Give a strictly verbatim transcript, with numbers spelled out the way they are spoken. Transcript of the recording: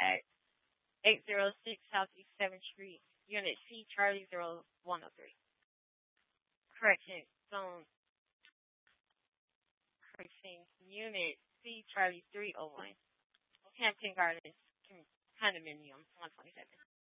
at eight oh six Southeast seventh Street, Unit C, Charlie zero one oh three. Correction, zone, correction, Unit C, Charlie three oh one. Hampton Gardens Condominium, one twenty-seven.